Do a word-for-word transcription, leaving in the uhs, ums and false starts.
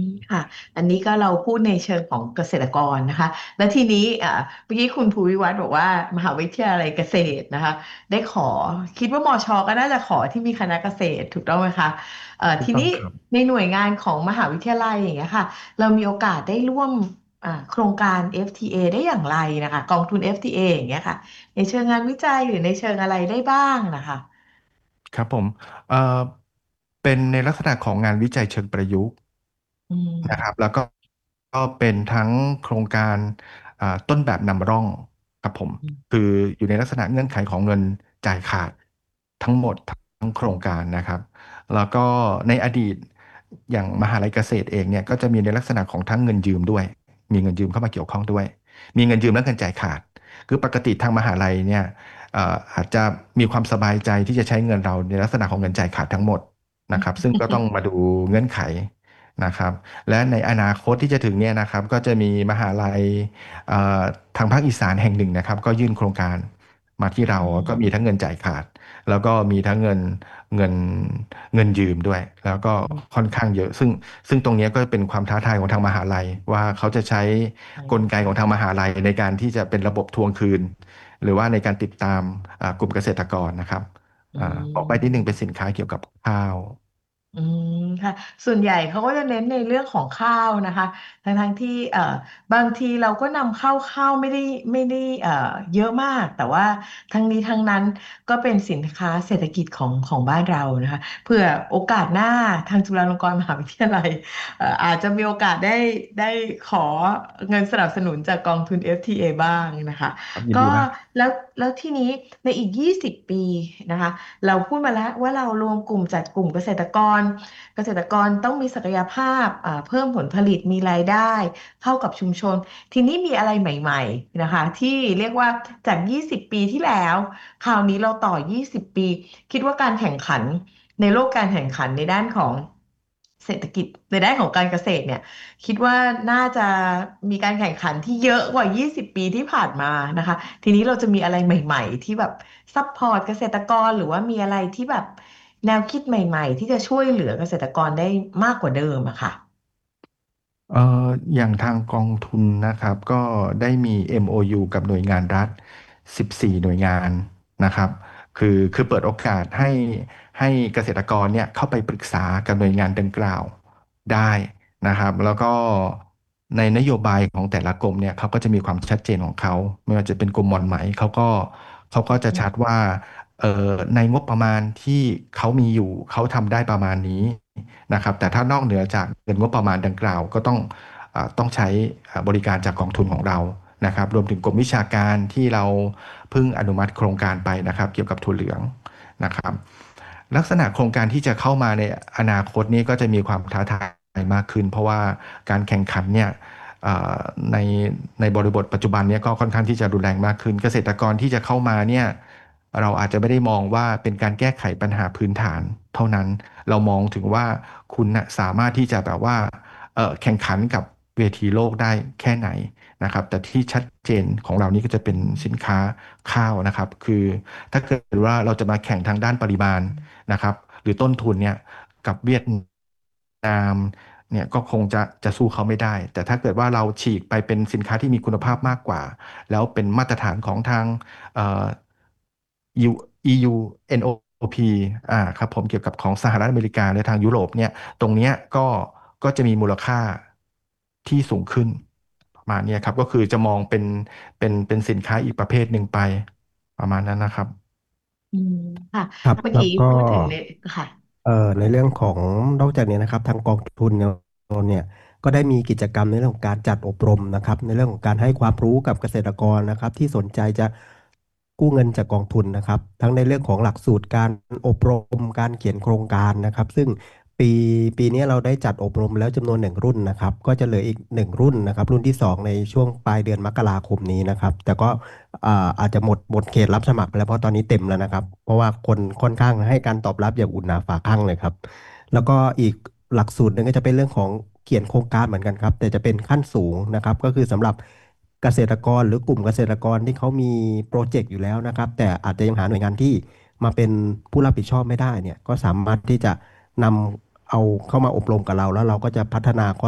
มค่ะอันนี้ก็เราพูดในเชิงของเกษตรกรนะคะแล้วทีนี้อ่าเมื่อกี้คุณภูวิวัฒน์บอกว่ามหาวิทยาลัยเกษตรนะคะได้ขอคิดว่ามชก็น่าจะขอที่มีคณะเกษตรถูกต้องไหมคะเอ่อถูกทีนี้ต้องครับในหน่วยงานของมหาวิทยาลัยอย่างเงี้ยค่ะเรามีโอกาสได้ร่วมอ่าโครงการ เอฟ ที เอ ได้อย่างไรนะคะกองทุน เอฟ ที เอ อฟทีเออย่างเงี้ยค่ะในเชิงงานวิจัยหรือในเชิงอะไรได้บ้างนะคะครับผมเอ่อเป็นในลักษณะของงานวิจัยเชิงประยุกต์อืนะครับมแล้วก็ก็เป็นทั้งโครงการอ่าต้นแบบนำร่องครับผมอืมคืออยู่ในลักษณะเงื่อนไขของเงินจ่ายขาดทั้งหมดทั้งโครงการนะครับแล้วก็ในอดีตอย่างมหาลัยเกษตรเองเนี่ยก็จะมีในลักษณะของทั้งเงินยืมด้วยมีเงินยืมเข้ามาเกี่ยวข้องด้วยมีเงินยืมและเงินจ่ายขาดคือปกติทางมหาลัยเนี่ยเอ่ออาจจะมีความสบายใจที่จะใช้เงินเราในลักษณะของเงินจ่ายขาดทั้งหมดนะครับซึ่งก็ต้องมาดูเงื่อนไขนะครับ และในอนาคตที่จะถึงเนี่ยนะครับก็จะมีมหาลัยเอ่อทางภาคอีสานแห่งหนึ่งนะครับก็ยื่นโครงการมาที่เราอืก็มีทั้งมเงินจ่ายขาดแล้วก็มีทั้งเงินเงินเงินยืมด้วยแล้วก็อืมค่อนข้างเยอะซึ่งซึ่งตรงเนี้ยก็เป็นความท้าทายของทางมหาลัยว่าเขาจะใช้กลไกของทางมหาลัยในการที่จะเป็นระบบทวงคืนหรือว่าในการติดตามอ่ากลุ่มเกษตรกรนะครับอือ่าบอกไปนิดนึงเป็นมสินค้าเกี่ยวกับข้าวอืมค่ะส่วนใหญ่เขาก็จะเน้นในเรื่องของข้าวนะคะทั้งทั้งที่เอ่อบางทีเราก็นำเข้าข้าวไม่ได้ไม่ได้เอ่อเยอะมากแต่ว่าทั้งนี้ทั้งนั้นก็เป็นสินค้าเศรษฐกิจของของบ้านเรานะคะเพื่อโอกาสหน้าทางจุฬาลงกรณ์มหาวิทยาลัยเอ่ออาจจะมีโอกาสได้ได้ขอเงินสนับสนุนจากกองทุน เอฟ ที เอ บ้างนะคะครับยินก็ดีมากแล้วแล้วทีนี้ในอีกยี่สิบปีนะคะ เราพูดมาแล้วว่าเรารวมกลุ่มจัดกลุ่มเกษตรกรเกษตรกรต้องมีศักยภาพอ่าเพิ่มผลผลิตมีรายได้เข้ากับชุมชนทีนี้มีอะไรใหม่ๆนะคะที่เรียกว่าจากยี่สิบปีที่แล้วคราวนี้เราต่อยี่สิบปีคิดว่าการแข่งขันในโลกการแข่งขันในด้านของเศรษฐกิจในด้านของการเกษตรเนี่ยคิดว่าน่าจะมีการแข่งขันที่เยอะกว่ายี่สิบปีที่ผ่านมานะคะ ทีนี้เราจะมีอะไรใหม่ๆที่แบบซัพพอร์ตเกษตรกรหรือว่ามีอะไรที่แบบแนวคิดใหม่ๆที่จะช่วยเหลือเกษตรกรได้มากกว่าเดิมอะค่ะเอ่ออย่างทางกองทุนนะครับก็ได้มี เอ็ม โอ ยู กับหน่วยงานรัฐสิบสี่หน่วยงานนะครับคือคือเปิดโอกาสให้ให้เกษตรกรเนี่ยเข้าไปปรึกษากับหน่วยงานดังกล่าวได้นะครับแล้วก็ในนโยบายของแต่ละกรมเนี่ยเขาก็จะมีความชัดเจนของเขาไม่ว่าจะเป็นกรมหม่อนไหมเขาก็เขาก็จะชัดว่าเอ่อในงบประมาณที่เขามีอยู่เขาทำได้ประมาณนี้ นะครับแต่ถ้านอกเหนือจากเงินงบประมาณดังกล่าวก็ต้องอาต้องใช้อ่าบริการจากกองทุนของเรานะครับรวมถึงกรมวิชาการที่เราเพิ่งอนุมัติโครงการไปนะครับเกี่ยวกับถั่วเหลืองนะครับลักษณะโครงการที่จะเข้ามาในอนาคตนี้ก็จะมีความท้าทายมากขึ้นเพราะว่าการแข่งขันเนี่ยอ่าในในบริบทปัจจุบันเนี่ยก็ค่อนข้างที่จะรุนแรงมากขึ้นเกษตรกรที่จะเข้ามาเนี่ยเราอาจจะไม่ได้มองว่าเป็นการแก้ไขปัญหาพื้นฐานเท่านั้น เรามองถึงว่าคุณนะสามารถที่จะแบบว่าเอ่อแข่งขันกับเวทีโลกได้แค่ไหนนะครับแต่ที่ชัดเจนของเรานี่ก็จะเป็นสินค้าข้าวนะครับคือถ้าเกิดว่าเราจะมาแข่งทางด้านปริมาณนะครับหรือต้นทุนเนี่ยกับเวียดนามเนี่ยก็คงจะจะสู้เขาไม่ได้แต่ถ้าเกิดว่าเราฉีกไปเป็นสินค้าที่มีคุณภาพมากกว่าแล้วเป็นมาตรฐานของทางเอ่อ ยู อี ยู เอ็น โอ พี อนูเอ็นโอพีอ่าครับผมเกี่ยวกับของสหรัฐอเมริกาและทางยุโรปเนี่ยตรงเนี้ยก็ก็จะมีมูลค่าที่สูงขึ้นประมาณเนี้ยครับก็คือจะมองเป็นเป็นเป็นสินค้าอีกประเภทหนึ่งไปประมาณนั้นนะครับอืมค่ะครับเมื่อกี้แล้วก็พูดถึงเนี่ยค่ะเอ่อในเรื่องของนอกจากนี้นะครับทางกองทุนเนี่ยเนี่ยก็ได้มีกิจกรรมในเรื่องของการจัดอบรมนะครับในเรื่องของการให้ความรู้กับเกษตรกรนะครับที่สนใจจะกู้เงินจากกองทุนนะครับทั้งในเรื่องของหลักสูตรการอบรมการเขียนโครงการนะครับซึ่งปีปีนี้เราได้จัดอบรมแล้วจำนวนหนึ่งรุ่นนะครับก็จะเหลืออีกหนึ่งรุ่นนะครับรุ่นที่สองในช่วงปลายเดือนมกราคมนี้นะครับแต่ก็ อ่าอาจจะหมดหมดเขตรับสมัครไปแล้วเพราะตอนนี้เต็มแล้วนะครับเพราะว่าคนค่อนข้างให้การตอบรับอย่างอุ่นหนาฝาข้างเลยครับแล้วก็อีกหลักสูตรหนึ่งก็จะเป็นเรื่องของเขียนโครงการเหมือนกันครับแต่จะเป็นขั้นสูงนะครับก็คือสำหรับเกษตรกรหรือกลุ่มเกษตรกรที่เขามีโปรเจกต์อยู่แล้วนะครับแต่อาจจะยังหาหน่วยงานที่มาเป็นผู้รับผิดชอบไม่ได้เนี่ยก็สามารถที่จะนำเอาเข้ามาอบรมกับเราแล้วเราก็จะพัฒนาข้อ